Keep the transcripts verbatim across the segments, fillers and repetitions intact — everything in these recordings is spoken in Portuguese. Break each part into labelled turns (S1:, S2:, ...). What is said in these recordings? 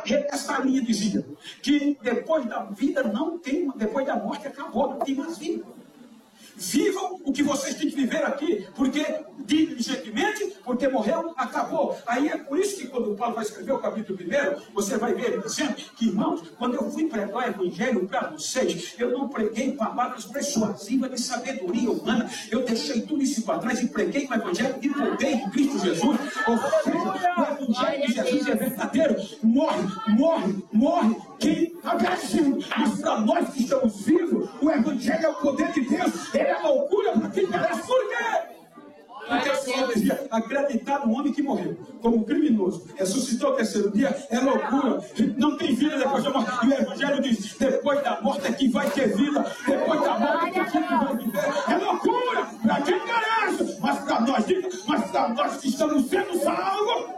S1: essa linha dizia que depois da vida não tem, depois da morte acabou, não tem mais vida. Vivam o que vocês têm que viver aqui, porque diligentemente, porque morreu, acabou. Aí é por isso que quando Paulo vai escrever o capítulo primeiro, você vai ver ele dizendo que, irmãos, quando eu fui pregar o evangelho para vocês, eu não preguei palavras persuasivas de sabedoria humana, eu deixei tudo isso para trás e preguei o evangelho de poder em Cristo Jesus. Ou seja, o evangelho de Jesus é verdadeiro, morre, morre, morre quem agradecendo, mas para nós que estamos vivos, o evangelho é o poder de Deus. Ele é loucura para quem merece. Por quê? Porque o Senhor dizia, acreditar no homem que morreu como criminoso, ressuscitou o terceiro dia, é loucura. Não tem vida depois da morte. E o evangelho diz, depois da morte é que vai ter vida, depois da morte é que vai viver. É loucura para quem merece, mas para nós, mas para nós que estamos sendo salvos.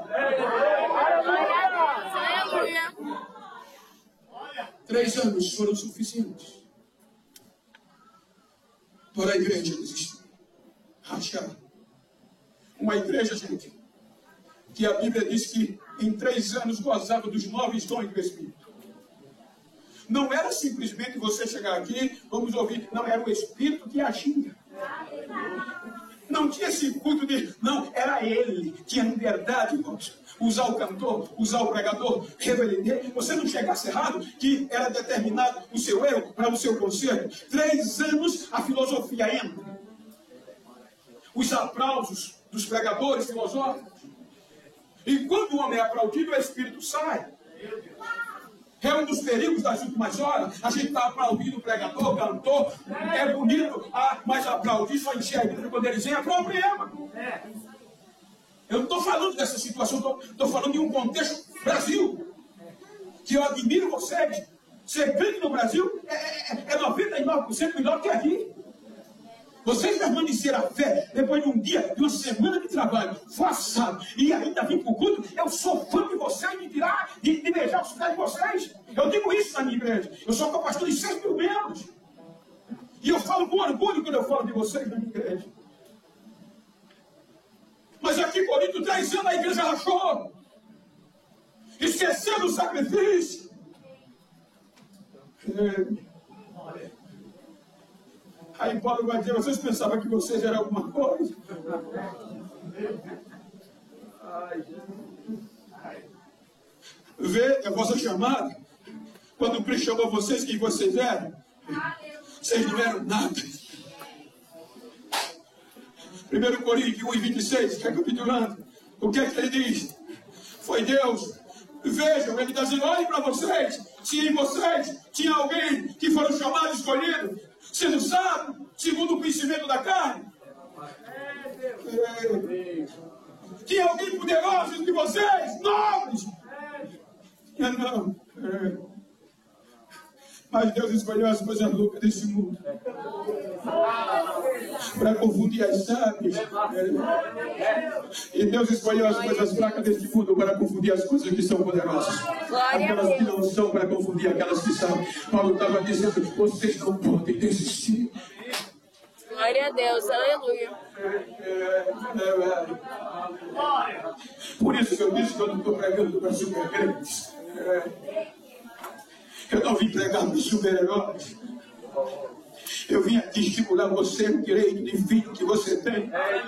S1: Três anos foram suficientes para a igreja existir, rachar. Uma igreja, gente, que a Bíblia diz que em três anos gozava dos nove dons do Espírito. Não era simplesmente você chegar aqui, vamos ouvir, não, era o Espírito que agia. Não tinha esse culto de, não, era ele, tinha liberdade, irmãos. Usar o cantor, usar o pregador, revelar. Você não chegasse errado, que era determinado o seu erro para o seu conselho. Três anos a filosofia entra. Os aplausos dos pregadores filosóficos. E quando o homem é aplaudido, o Espírito sai. É um dos perigos das últimas horas. A gente está aplaudindo o pregador, cantor. É bonito, ah, mas aplaudir só encher a igreja quando eles vêm é problema. Eu não estou falando dessa situação, estou falando de um contexto Brasil. Que eu admiro vocês. Ser crente no Brasil é, é, é noventa e nove por cento melhor que aqui. Vocês permaneceram a fé depois de um dia, de uma semana de trabalho, forçado, e ainda vim para o culto. Eu sou fã de vocês, de tirar, de, de beijar os pés de vocês. Eu digo isso na minha igreja. Eu sou pastor de seis mil membros. E eu falo com orgulho quando eu falo de vocês na minha igreja. Mas aqui em Corinto, três anos a igreja rachou. Esquecendo o sacrifício. É. Aí Paulo vai dizer, vocês pensavam que vocês eram alguma coisa? Vê a vossa chamada. Quando Cristo chamou vocês, quem vocês eram? Vocês não eram nada. primeiro Coríntios um e vinte e seis, recapitulando. O que é que ele diz? Foi Deus. Vejam, ele está dizendo, olhem para vocês. Se em vocês tinha alguém que foram chamados, escolhidos, sendo sábio, segundo o conhecimento da carne. É. Tinha alguém poderoso entre vocês, nobres. É, não. É. Mas Deus escolheu as coisas loucas desse mundo para confundir as sábias. É. E Deus escolheu as coisas fracas desse mundo para confundir as coisas que são poderosas. Aquelas que não são para confundir aquelas que são. Paulo estava dizendo, vocês não podem desistir.
S2: Glória a Deus, aleluia.
S1: Por isso que eu disse que eu não estou pregando para super-crentes. Eu não vim pregar para super-heróis. Eu vim aqui estimular você o direito divino que você tem.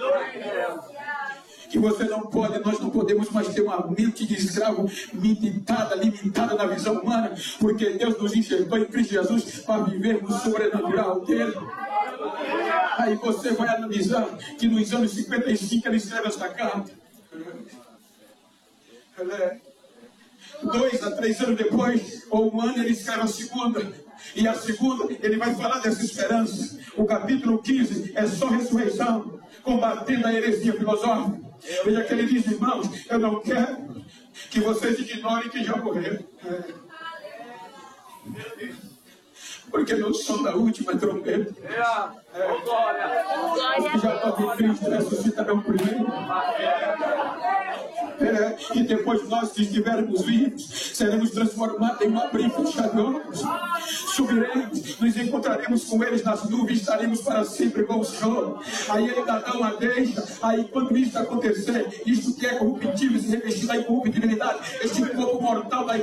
S1: Que você não pode, nós não podemos mais ter uma mente de escravo limitada, limitada na visão humana, porque Deus nos enxergou em Cristo Jesus para viver no sobrenatural dele. Aí você vai analisar que nos anos cinquenta e cinco ele escreve esta carta. Dois a três anos depois, ou um ano, ele escreve a segunda. E a segunda, ele vai falar dessa esperança. O capítulo quinze é só ressurreição, combatendo a heresia filosófica. Veja que ele diz, irmãos, eu não quero que vocês ignorem que já morreram. Porque no som da última trombeta, os que já estão em Cristo ressuscitarão primeiro. É, e depois nós que estivermos vivos, seremos transformados em um abrir e fechar de olhos. Subiremos, nos encontraremos com eles nas nuvens, estaremos para sempre com o Senhor. Aí ele dá uma deixa. Aí quando isso acontecer, isso que é corruptível se revestir da incorruptibilidade, este corpo mortal da